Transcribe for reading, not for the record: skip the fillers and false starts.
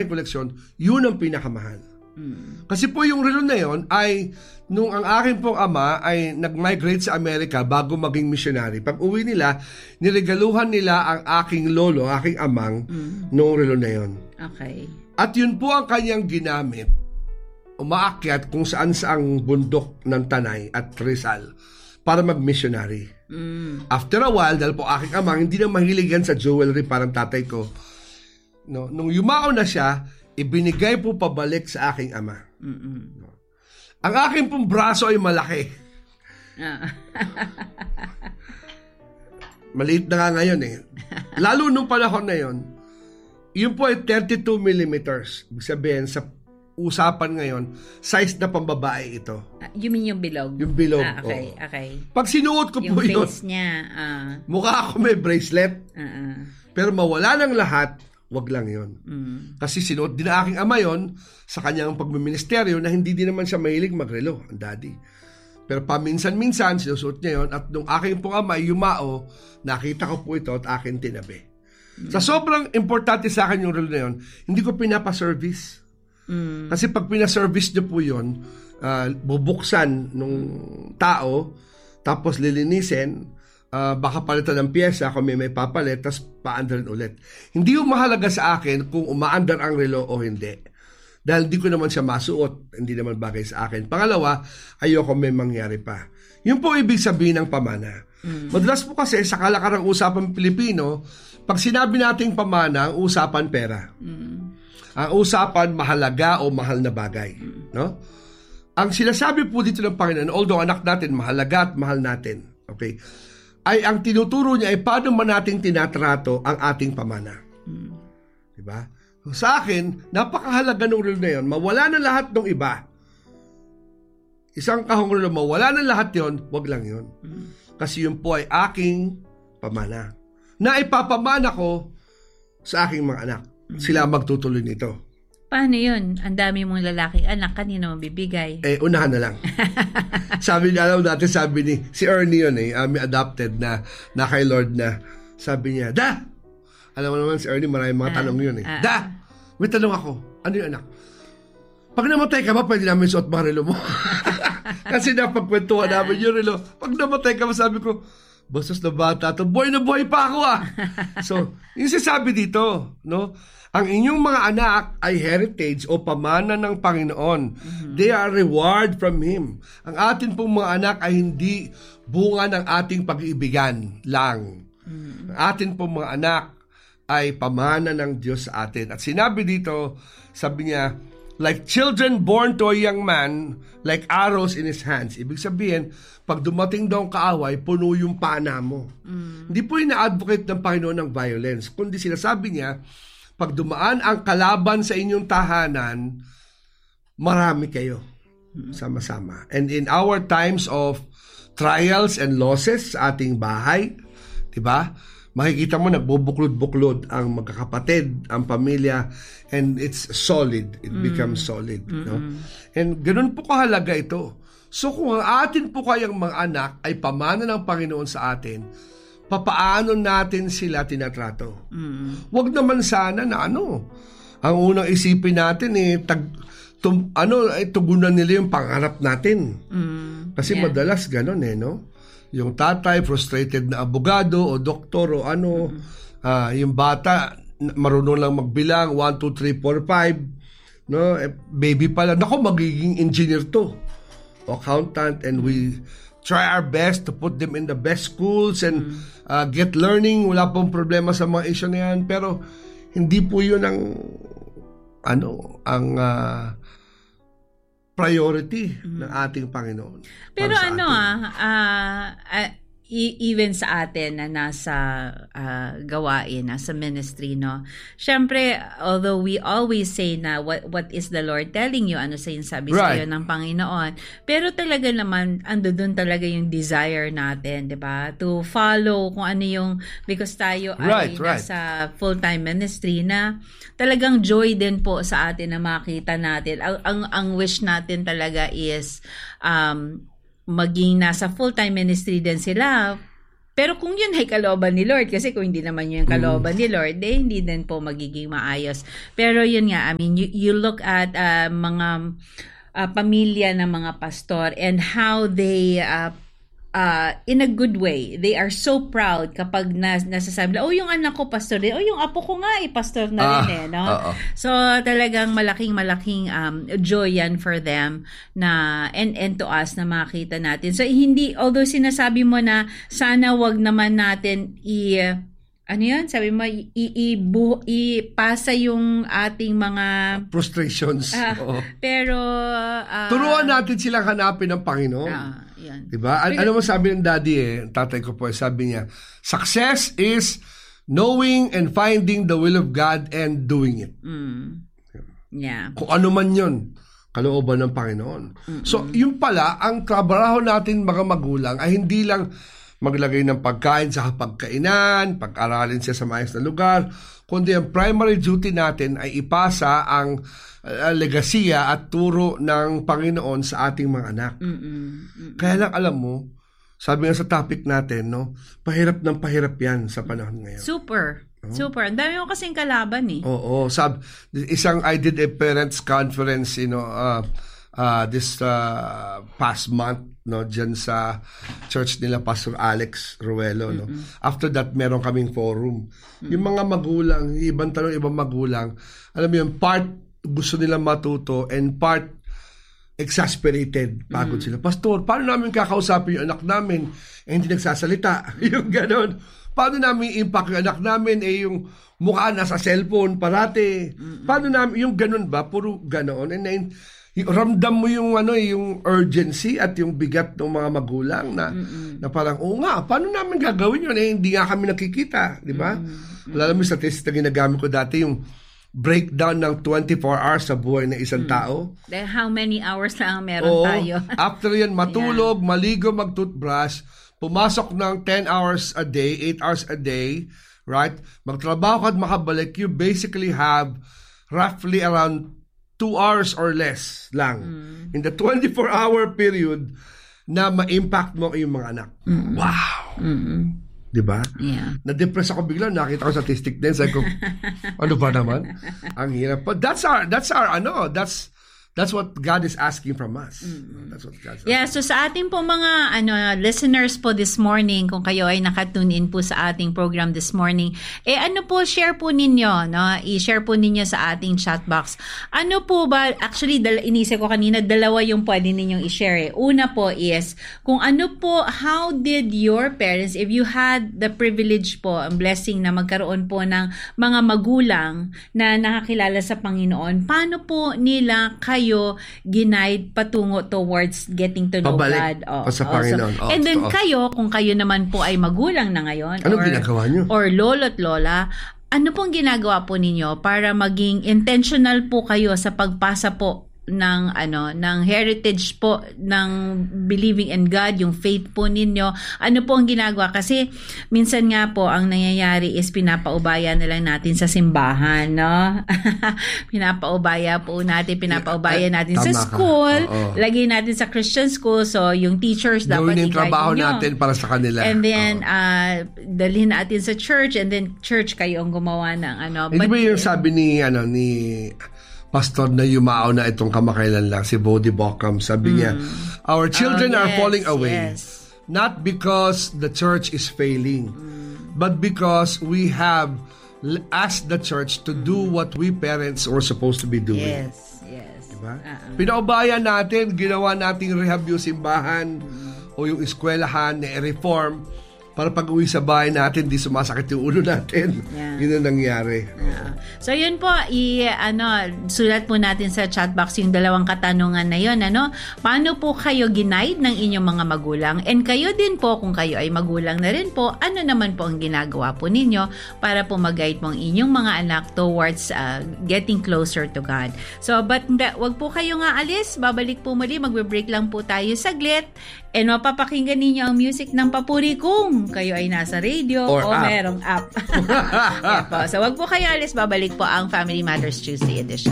aking koleksyon, yun ang pinakamahal. Kasi po yung relo na yun ay nung ang aking pong ama ay nag-migrate sa Amerika bago maging missionary. Pag uwi nila, niregaluhan nila ang aking lolo, aking amang, nung relo na yun. Okay. At yun po ang kanyang ginamit, umaakyat kung saan-saang bundok ng Tanay at Rizal para mag-missionary. After a while, dahil po aking amang, hindi na mahilig yan sa jewelry parang tatay ko. No? Nung yumao na siya, ibinigay po pabalik sa aking ama. No? Ang aking pong braso ay malaki. Maliit na nga ngayon eh. Lalo nung panahon na yon, yun po ay 32 millimeters. Ibig sabihin, sa usapan ngayon, size na pambabae ito. You mean yung bilog? Yung bilog, okay, oo. okay. Pag sinuot ko yung po yun, face niya, mukha ako may bracelet. Pero mawala ng lahat, wag lang yun. Kasi sinuot din na aking ama yun sa kanyang pagmiministeryo na hindi din naman siya mahilig magrelo, ang daddy. Pero paminsan-minsan, sinusuot niya yun at nung aking pong ama yumao, nakita ko po ito at akin tinabi. Sa sobrang importante sa akin yung relo na yun, hindi ko pinapaservice. Kasi pag pinaservice niyo po yun, bubuksan nung tao, tapos lilinisin, baka palitan ng pyesa kung may papalit, tapos paandar ulit. Hindi yung mahalaga sa akin kung umaandar ang relo o hindi. Dahil hindi ko naman siya masuot, hindi naman bagay sa akin. Pangalawa, ayoko may mangyari pa. Yun po ibig sabihin ng pamana. Madalas po kasi sa kalakarang usapan Pilipino, pag sinabi nating pamana, ang usapan pera. Ang usapan mahalaga o mahal na bagay. No? Ang sinasabi po dito ng Panginoon, although anak natin mahalaga at mahal natin, okay, ay ang tinuturo niya ay paano man nating tinatrato ang ating pamana. Diba? So, sa akin, napakahalaga ng relo na yun. Mawala na lahat ng iba. Isang kahong relo, mawala na lahat yon, wag lang yun. Kasi yun po ay aking pamana. Na ipapamana ko sa aking mga anak. Sila magtutuloy nito. Paano yun? Ang dami mong lalaking anak, kanino mo bibigay? Unahan na lang. Sabi niya, alam natin, sabi ni, si Ernie yun may adopted na kay Lord na, sabi niya, Da! Alam mo naman si Ernie, maraming mga tanong yun Da! May tanong ako, ano yung anak? Pag namatay ka ba, pwede namin suot mga relo mo? Kasi napagkwentuhan namin yung relo. Pag namatay ka ba, sabi ko, bastos na bata to, buhay na buhay pa ako So, yung sasabi dito, no? Ang inyong mga anak ay heritage o pamana ng Panginoon. They are reward from Him. Ang atin pong mga anak ay hindi bunga ng ating pag-iibigan lang. Ang atin pong mga anak ay pamana ng Diyos sa atin. At sinabi dito, sabi niya, like children born to a young man, like arrows in his hands. Ibig sabihin, pag dumating daw ang kaaway, puno yung pana mo. Hindi po ina-advocate ng Panginoon ng violence, kundi sinasabi niya, pag dumaan ang kalaban sa inyong tahanan, marami kayo sama-sama. And in our times of trials and losses sa ating bahay, diba? Makikita mo nagbubuklod-buklod ang magkakapatid, ang pamilya, and it's solid. It becomes solid. No? And ganun po kahalaga ito. So kung ang atin po kayang mga anak ay pamana ng Panginoon sa atin, papaano natin sila tinatrato? Wag naman sana na ang unang isipin natin tugunan nila yung pangarap natin. Kasi madalas ganun no? Yung tatay, frustrated na abogado o doktor o yung bata, marunong lang magbilang, 1, 2, 3, 4, 5, no? Baby pa lang, naku, magiging engineer to, o accountant, and we try our best to put them in the best schools and get learning. Wala pong problema sa mga issue na yan, pero hindi po yun ang priority ng ating Panginoon. Pero even sa atin na nasa gawain, nasa ministry, no? Syempre, although we always say na what is the Lord telling you, ano sa sabi sa iyo ng Panginoon, pero talaga naman, ando doon talaga yung desire natin, di ba? To follow kung ano yung, because tayo ay nasa full-time ministry na talagang joy din po sa atin na makita natin. Ang wish natin talaga is, maging nasa full-time ministry din sila, Pero kung yun ay kalooban ni Lord, kasi kung hindi naman yun kalooban ni Lord, hindi din po magiging maayos. Pero yun nga, I mean, you look at mga pamilya ng mga pastor and how they in a good way, they are so proud kapag nasasabi na, yung anak ko pastor din, yung apo ko nga pastor na rin no? So talagang malaking joy yan for them na and to us na makita natin. So hindi, although sinasabi mo na sana wag naman natin ano yun? Sabi mo, ipasa yung ating mga frustrations. Pero turuan natin silang hanapin ng Panginoon. Yan. Diba? Ano mo sabi ng daddy tatay ko po, sabi niya, success is knowing and finding the will of God and doing it. Yeah. Kung ano man yun, kalooban ng Panginoon. So, yung pala, ang trabaho natin mga magulang ay hindi lang maglagay ng pagkain sa pagkainan, pag-aralin siya sa maayos na lugar, kundi ang primary duty natin ay ipasa ang legasiya at turo ng Panginoon sa ating mga anak. Kaya lang alam mo, sabi nga sa topic natin, no, pahirap ng pahirap yan sa panahon ngayon. Super. Ang dami mo kasing kalaban Oo. I did a parents conference, this past month, no, dyan sa church nila Pastor Alex Ruelo, no. After that, meron kaming forum. Yung mga magulang, ibang magulang, alam mo yun, part gusto nila matuto and part exasperated, pagod sila. Pastor, paano namin kakausapin yung anak namin? Hindi nagsasalita. Yung ganon. Paano namin impact yung anak namin? Yung mukha nasa cellphone parati. Paano namin, yung ganon ba? Puro ganon. And then, ramdam mo yung yung urgency at yung bigat ng mga magulang na parang, nga, paano namin gagawin yun? Hindi nga kami nakikita, di ba? Alam mo, statistic na ginagamit ko dati, yung breakdown ng 24 hours sa buhay ng isang tao. How many hours lang meron tayo? After yan, matulog, maligo, mag-toothbrush, pumasok ng 10 hours a day, 8 hours a day, right? Magtrabaho ka at makabalik, you basically have roughly around 2 hours or less lang in the 24-hour period na ma-impact mo yung mga anak. Wow! Diba? Yeah. Na-depress ako bigla, nakita ko statistic din, sabi ko, ano ba naman? Ang hirap. But that's what God is asking from us. That's what God's asking. Yeah, so sa ating po mga listeners po this morning, kung kayo ay nakatune in po sa ating program this morning, share po ninyo, no? I-share po ninyo sa ating chat box. Ano po ba, actually, inisip ko kanina, dalawa yung pwede ninyong i-share. Una po is, kung ano po, how did your parents, if you had the privilege po, ang blessing na magkaroon po ng mga magulang na nakakilala sa Panginoon, paano po nila kayo ginaid patungo towards getting to know Pabalik God. sa Panginoon. And then kayo, kung kayo naman po ay magulang na ngayon, anong ginagawa nyo? Or lolo't lola, ano pong ginagawa po ninyo para maging intentional po kayo sa pagpasa po ng heritage po ng believing in God, yung faith po ninyo? Ano po ang ginagawa? Kasi minsan nga po ang nangyayari is pinapaubaya na lang natin sa simbahan, no? Pinapaubaya natin sa school, lagay natin sa Christian school, so yung teachers dapat gawin yung trabaho natin para sa kanila. And then dalhin natin sa church, and then church kayo ang gumawa ng Hindi ba yung sabi ni pastor na yumao na itong kamakailan lang, si Bodhi Bockham, sabi niya, our children are falling away, not because the church is failing, but because we have asked the church to do what we parents were supposed to be doing. Yes. Diba? Pinaubaya natin, ginawa nating rehab yung simbahan o yung eskwelahan na reform para pag-uwi sa bahay natin, di sumasakit yung ulo natin. Yeah. Yun ang nangyari. Yeah. So yun po, sulat po natin sa chat box yung dalawang katanungan na yun. Paano po kayo ginaid ng inyong mga magulang? And kayo din po, kung kayo ay magulang na rin po, ano naman po ang ginagawa po ninyo para po mag-guide mo ang inyong mga anak towards getting closer to God? So, but wag po kayo nga alis. Babalik po muli. Magbe-break lang po tayo saglit. And mapapakinggan ninyo ang music ng papuri kung kayo ay nasa radio o merong app. So wag po kayo alis, babalik po ang Family Matters Tuesday edition.